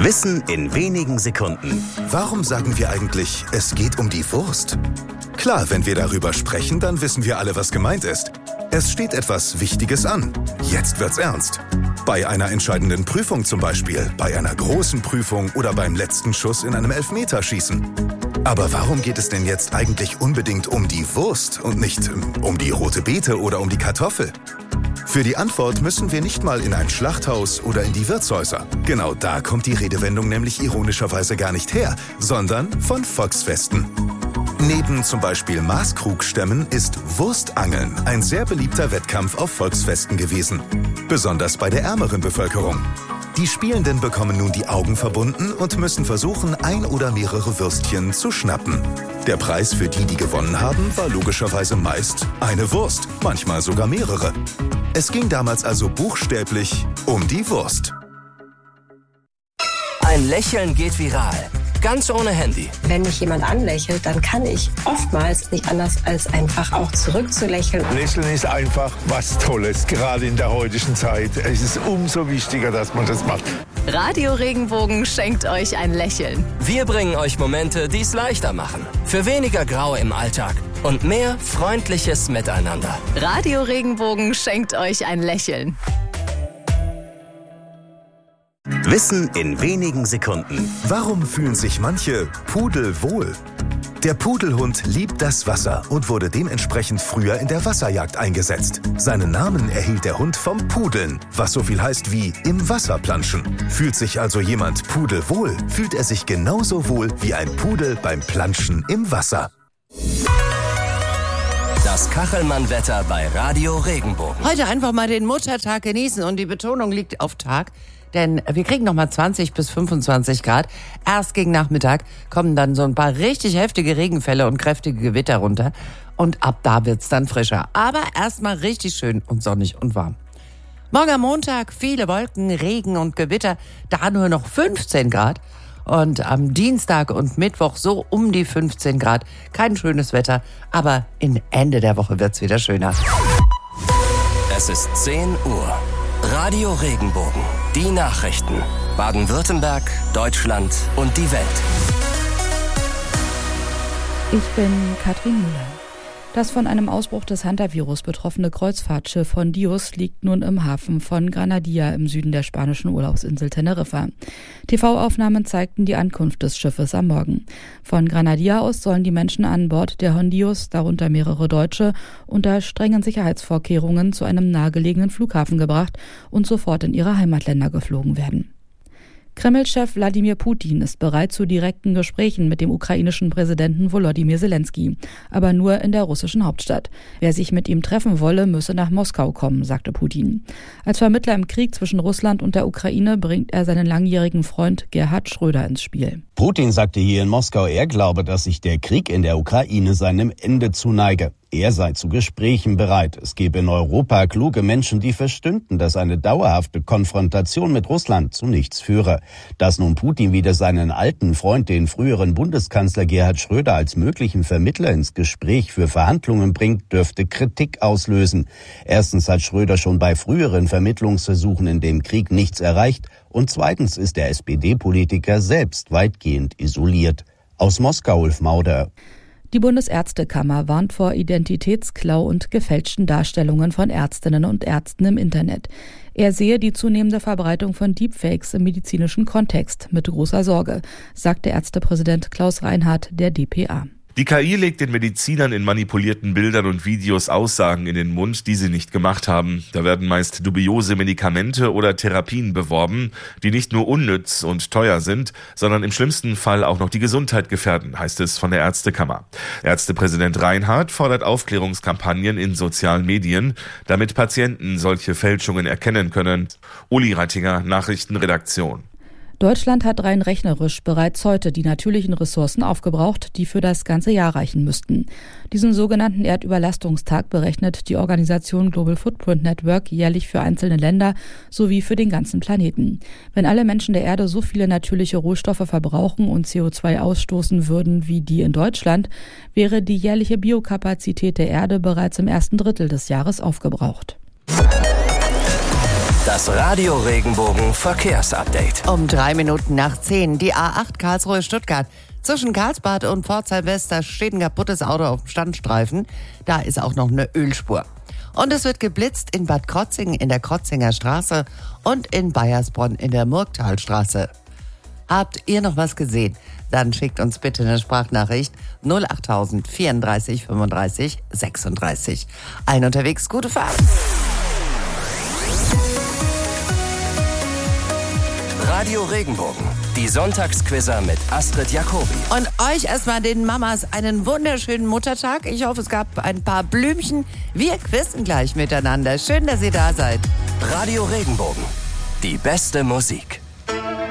Wissen in wenigen Sekunden. Warum sagen wir eigentlich, es geht um die Wurst? Klar, wenn wir darüber sprechen, dann wissen wir alle, was gemeint ist. Es steht etwas Wichtiges an. Jetzt wird's ernst. Bei einer entscheidenden Prüfung zum Beispiel, bei einer großen Prüfung oder beim letzten Schuss in einem Elfmeterschießen. Aber warum geht es denn jetzt eigentlich unbedingt um die Wurst und nicht um die rote Beete oder um die Kartoffel? Für die Antwort müssen wir nicht mal in ein Schlachthaus oder in die Wirtshäuser. Genau da kommt die Redewendung nämlich ironischerweise gar nicht her, sondern von Volksfesten. Neben zum Beispiel Maßkrugstämmen ist Wurstangeln ein sehr beliebter Wettkampf auf Volksfesten gewesen. Besonders bei der ärmeren Bevölkerung. Die Spielenden bekommen nun die Augen verbunden und müssen versuchen, ein oder mehrere Würstchen zu schnappen. Der Preis für die, die gewonnen haben, war logischerweise meist eine Wurst, manchmal sogar mehrere. Es ging damals also buchstäblich um die Wurst. Ein Lächeln geht viral. Ganz ohne Handy. Wenn mich jemand anlächelt, dann kann ich oftmals nicht anders als einfach auch zurückzulächeln. Lächeln ist einfach was Tolles, gerade in der heutigen Zeit. Es ist umso wichtiger, dass man das macht. Radio Regenbogen schenkt euch ein Lächeln. Wir bringen euch Momente, die es leichter machen. Für weniger Grau im Alltag und mehr freundliches Miteinander. Radio Regenbogen schenkt euch ein Lächeln. Wissen in wenigen Sekunden. Warum fühlen sich manche Pudel wohl? Der Pudelhund liebt das Wasser und wurde dementsprechend früher in der Wasserjagd eingesetzt. Seinen Namen erhielt der Hund vom Pudeln, was so viel heißt wie im Wasser planschen. Fühlt sich also jemand pudelwohl, fühlt er sich genauso wohl wie ein Pudel beim Planschen im Wasser. Das Kachelmann-Wetter bei Radio Regenbogen. Heute einfach mal den Muttertag genießen und die Betonung liegt auf Tag. Denn wir kriegen nochmal 20 bis 25 Grad. Erst gegen Nachmittag kommen dann so ein paar richtig heftige Regenfälle und kräftige Gewitter runter. Und ab da wird's dann frischer. Aber erstmal richtig schön und sonnig und warm. Morgen am Montag viele Wolken, Regen und Gewitter. Da nur noch 15 Grad. Und am Dienstag und Mittwoch so um die 15 Grad. Kein schönes Wetter, aber in Ende der Woche wird's wieder schöner. Es ist 10 Uhr. Radio Regenbogen. Die Nachrichten. Baden-Württemberg, Deutschland und die Welt. Ich bin Katrin Müller. Das von einem Ausbruch des Hantavirus betroffene Kreuzfahrtschiff Hondius liegt nun im Hafen von Granadilla im Süden der spanischen Urlaubsinsel Teneriffa. TV-Aufnahmen zeigten die Ankunft des Schiffes am Morgen. Von Granadilla aus sollen die Menschen an Bord der Hondius, darunter mehrere Deutsche, unter strengen Sicherheitsvorkehrungen zu einem nahegelegenen Flughafen gebracht und sofort in ihre Heimatländer geflogen werden. Kreml-Chef Wladimir Putin ist bereit zu direkten Gesprächen mit dem ukrainischen Präsidenten Volodymyr Zelensky, aber nur in der russischen Hauptstadt. Wer sich mit ihm treffen wolle, müsse nach Moskau kommen, sagte Putin. Als Vermittler im Krieg zwischen Russland und der Ukraine bringt er seinen langjährigen Freund Gerhard Schröder ins Spiel. Putin sagte hier in Moskau, er glaube, dass sich der Krieg in der Ukraine seinem Ende zuneige. Er sei zu Gesprächen bereit. Es gebe in Europa kluge Menschen, die verstünden, dass eine dauerhafte Konfrontation mit Russland zu nichts führe. Dass nun Putin wieder seinen alten Freund, den früheren Bundeskanzler Gerhard Schröder, als möglichen Vermittler ins Gespräch für Verhandlungen bringt, dürfte Kritik auslösen. Erstens hat Schröder schon bei früheren Vermittlungsversuchen in dem Krieg nichts erreicht. Und zweitens ist der SPD-Politiker selbst weitgehend isoliert. Aus Moskau, Ulf Mauder. Die Bundesärztekammer warnt vor Identitätsklau und gefälschten Darstellungen von Ärztinnen und Ärzten im Internet. Er sehe die zunehmende Verbreitung von Deepfakes im medizinischen Kontext mit großer Sorge, sagte Ärztepräsident Klaus Reinhardt der dpa. Die KI legt den Medizinern in manipulierten Bildern und Videos Aussagen in den Mund, die sie nicht gemacht haben. Da werden meist dubiose Medikamente oder Therapien beworben, die nicht nur unnütz und teuer sind, sondern im schlimmsten Fall auch noch die Gesundheit gefährden, heißt es von der Ärztekammer. Ärztepräsident Reinhardt fordert Aufklärungskampagnen in sozialen Medien, damit Patienten solche Fälschungen erkennen können. Uli Reitinger, Nachrichtenredaktion. Deutschland hat rein rechnerisch bereits heute die natürlichen Ressourcen aufgebraucht, die für das ganze Jahr reichen müssten. Diesen sogenannten Erdüberlastungstag berechnet die Organisation Global Footprint Network jährlich für einzelne Länder sowie für den ganzen Planeten. Wenn alle Menschen der Erde so viele natürliche Rohstoffe verbrauchen und CO2 ausstoßen würden wie die in Deutschland, wäre die jährliche Biokapazität der Erde bereits im ersten Drittel des Jahres aufgebraucht. Das Radio Regenbogen Verkehrsupdate. Um 10:03. Die A8 Karlsruhe-Stuttgart. Zwischen Karlsbad und Pforzheim West, da steht ein kaputtes Auto auf dem Standstreifen. Da ist auch noch eine Ölspur. Und es wird geblitzt in Bad Krotzingen in der Krotzinger Straße und in Baiersbronn in der Murgtalstraße. Habt ihr noch was gesehen? Dann schickt uns bitte eine Sprachnachricht 08000 34 35 36. Allen unterwegs, gute Fahrt. Radio Regenbogen, die Sonntagsquizzer mit Astrid Jacobi. Und euch erstmal den Mamas einen wunderschönen Muttertag. Ich hoffe, es gab ein paar Blümchen. Wir quizzen gleich miteinander. Schön, dass ihr da seid. Radio Regenbogen, die beste Musik.